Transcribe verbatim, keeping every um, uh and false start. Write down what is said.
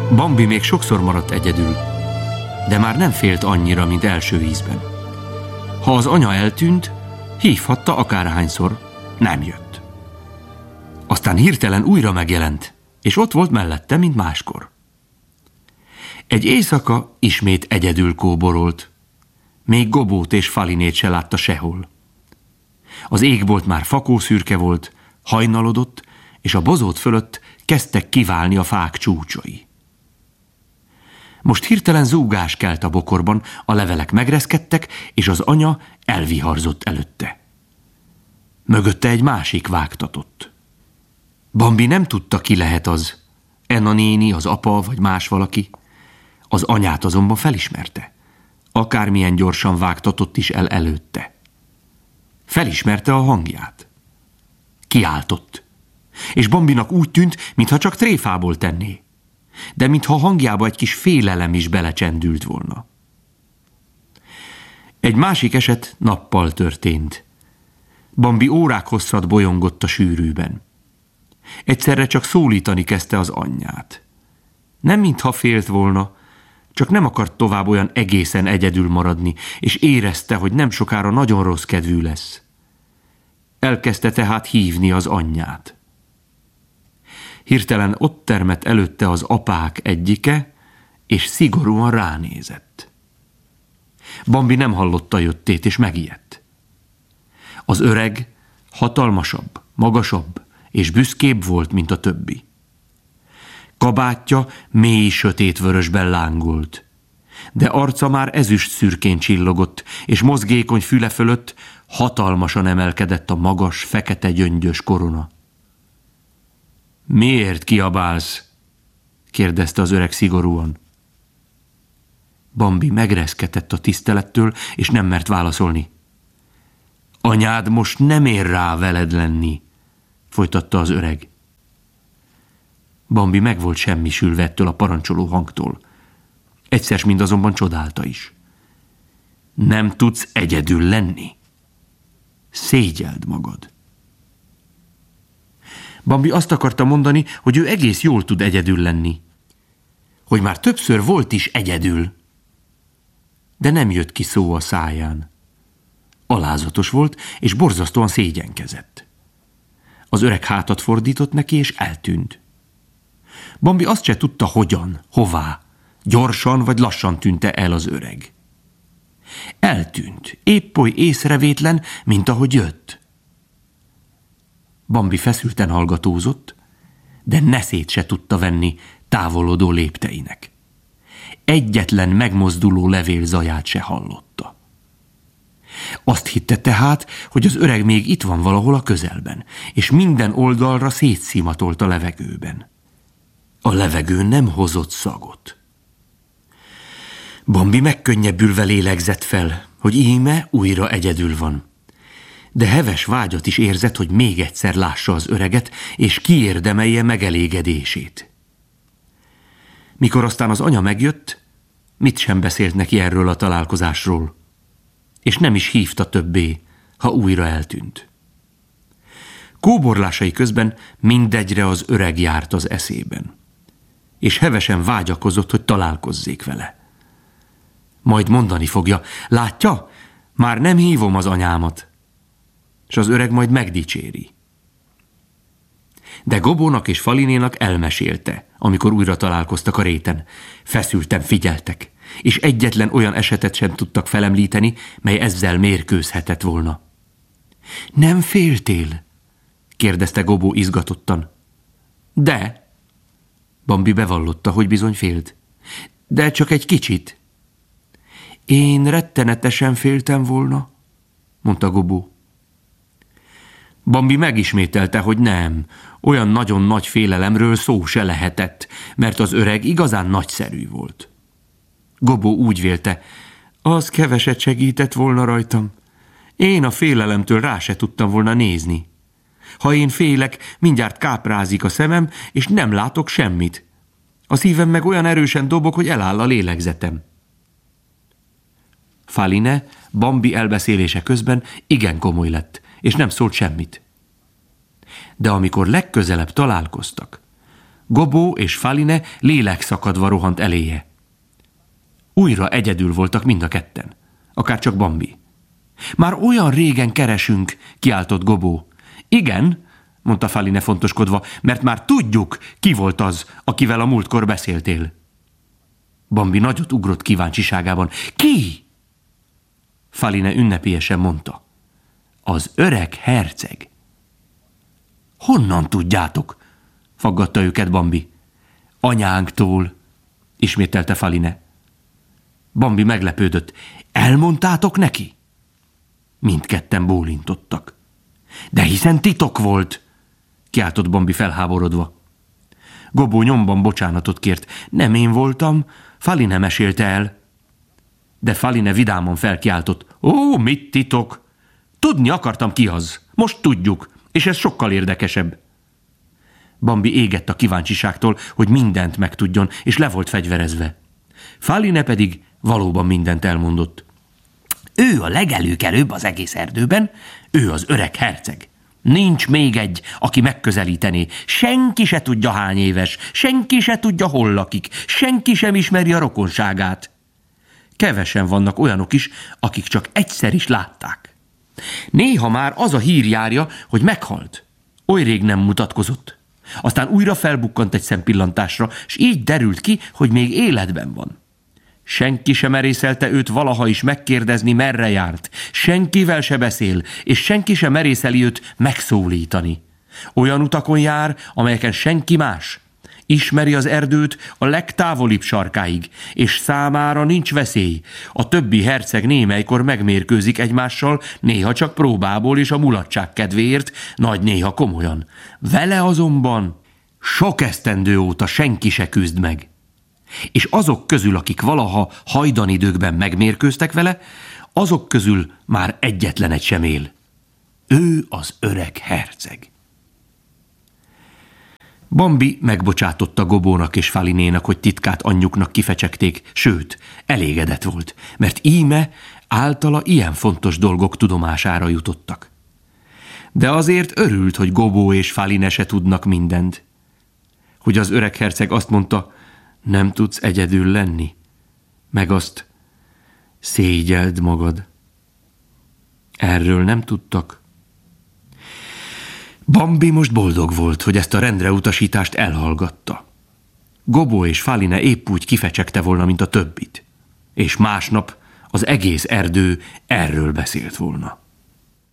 Bambi még sokszor maradt egyedül, de már nem félt annyira, mint első ízben. Ha az anya eltűnt, hívhatta akárhányszor, nem jött. Aztán hirtelen újra megjelent, és ott volt mellette, mint máskor. Egy éjszaka ismét egyedül kóborolt. Még Gobót és Falinét se látta sehol. Az égbolt már fakószürke volt, hajnalodott, és a bozót fölött kezdtek kiválni a fák csúcsai. Most hirtelen zúgás kelt a bokorban, a levelek megreszkedtek, és az anya elviharzott előtte. Mögötte egy másik vágtatott. Bambi nem tudta, ki lehet az. Enna néni, az apa, vagy más valaki. Az anyát azonban felismerte. Akármilyen gyorsan vágtatott is el előtte. Felismerte a hangját. Kiáltott. És Bambinak úgy tűnt, mintha csak tréfából tenné. De mintha hangjába egy kis félelem is belecsendült volna. Egy másik eset nappal történt. Bambi órák hosszat bolyongott a sűrűben. Egyszerre csak szólítani kezdte az anyját. Nem mintha félt volna, csak nem akart tovább olyan egészen egyedül maradni, és érezte, hogy nem sokára nagyon rossz kedvű lesz. Elkezdte tehát hívni az anyját. Hirtelen ott termett előtte az apák egyike, és szigorúan ránézett. Bambi nem hallotta jöttét, és megijedt. Az öreg hatalmasabb, magasabb és büszkébb volt, mint a többi. Kabátja mély sötétvörösben lángolt, de arca már ezüst szürkén csillogott, és mozgékony füle fölött hatalmasan emelkedett a magas, fekete gyöngyös korona. Miért kiabálsz? kérdezte az öreg szigorúan. Bambi megreszketett a tisztelettől, és nem mert válaszolni. Anyád most nem ér rá veled lenni, folytatta az öreg. Bambi meg volt semmisülve ettől a parancsoló hangtól. Egyszer mind azonban csodálta is. Nem tudsz egyedül lenni? Szégyeld magad. Bambi azt akarta mondani, hogy ő egész jól tud egyedül lenni. Hogy már többször volt is egyedül. De nem jött ki szó a száján. Alázatos volt, és borzasztóan szégyenkezett. Az öreg hátat fordított neki, és eltűnt. Bambi azt se tudta, hogyan, hová, gyorsan vagy lassan tűnte el az öreg. Eltűnt, épp oly észrevétlen, mint ahogy jött. Bambi feszülten hallgatózott, de neszét se tudta venni távolodó lépteinek. Egyetlen megmozduló levél zaját se hallotta. Azt hitte tehát, hogy az öreg még itt van valahol a közelben, és minden oldalra szétszimatolt a levegőben. A levegő nem hozott szagot. Bambi megkönnyebbülve lélegzett fel, hogy íme újra egyedül van. De heves vágyat is érzett, hogy még egyszer lássa az öreget, és kiérdemelje megelégedését. Mikor aztán az anya megjött, mit sem beszélt neki erről a találkozásról, és nem is hívta többé, ha újra eltűnt. Kóborlásai közben mindegyre az öreg járt az eszében, és hevesen vágyakozott, hogy találkozzék vele. Majd mondani fogja, látja, már nem hívom az anyámat, és az öreg majd megdicséri. De Gobónak és Falinénak elmesélte, amikor újra találkoztak a réten. Feszülten figyeltek, és egyetlen olyan esetet sem tudtak felemlíteni, mely ezzel mérkőzhetett volna. Nem féltél? kérdezte Gobó izgatottan. De, Bambi bevallotta, hogy bizony félt. De csak egy kicsit. Én rettenetesen féltem volna, mondta Gobó. Bambi megismételte, hogy nem, olyan nagyon nagy félelemről szó se lehetett, mert az öreg igazán nagyszerű volt. Gobó úgy vélte, az keveset segített volna rajtam. Én a félelemtől rá se tudtam volna nézni. Ha én félek, mindjárt káprázik a szemem, és nem látok semmit. A szívem meg olyan erősen dobog, hogy eláll a lélegzetem. Faline Bambi elbeszélése közben igen komoly lett, és nem szólt semmit. De amikor legközelebb találkoztak, Gobó és Faline lélekszakadva rohant eléje. Újra egyedül voltak mind a ketten, akár csak Bambi. Már olyan régen keresünk, kiáltott Gobó. Igen, mondta Faline fontoskodva, mert már tudjuk, ki volt az, akivel a múltkor beszéltél. Bambi nagyot ugrott kíváncsiságában. Ki? Faline ünnepélyesen mondta. Az öreg herceg. Honnan tudjátok? Faggatta őket Bambi. Anyánktól, ismételte Faline. Bambi meglepődött. Elmondtátok neki? Mindketten bólintottak. De hiszen titok volt, kiáltott Bambi felháborodva. Gobó nyomban bocsánatot kért. Nem én voltam, Faline mesélte el. De Faline vidáman felkiáltott. Ó, mit titok? Tudni akartam, ki az. Most tudjuk, és ez sokkal érdekesebb. Bambi égett a kíváncsiságtól, hogy mindent megtudjon, és le volt fegyverezve. Faline pedig valóban mindent elmondott. Ő a legelőkelőbb az egész erdőben, ő az öreg herceg. Nincs még egy, aki megközelítené. Senki se tudja, hány éves, senki se tudja, hol lakik, senki sem ismeri a rokonságát. Kevesen vannak olyanok is, akik csak egyszer is látták. Néha már az a hír járja, hogy meghalt. Oly rég nem mutatkozott. Aztán újra felbukkant egy szempillantásra, s így derült ki, hogy még életben van. Senki sem merészelte őt valaha is megkérdezni, merre járt. Senkivel se beszél, és senki sem merészeli őt megszólítani. Olyan utakon jár, amelyeken senki más. Ismeri az erdőt a legtávolibb sarkáig, és számára nincs veszély. A többi herceg némelykor megmérkőzik egymással, néha csak próbából és a mulatság kedvéért, nagy néha komolyan. Vele azonban sok esztendő óta senki se küzd meg. És azok közül, akik valaha hajdanidőkben megmérkőztek vele, azok közül már egyetlen egy sem él. Ő az öreg herceg. Bambi megbocsátotta Gobónak és Falinénak, hogy titkát anyjuknak kifecsegték, sőt, elégedett volt, mert íme általa ilyen fontos dolgok tudomására jutottak. De azért örült, hogy Gobó és Faline se tudnak mindent. Hogy az öreg herceg azt mondta, nem tudsz egyedül lenni, meg azt, szégyeld magad. Erről nem tudtak. Bambi most boldog volt, hogy ezt a rendreutasítást elhallgatta. Gobó és Faline épp úgy kifecsegte volna, mint a többit, és másnap az egész erdő erről beszélt volna.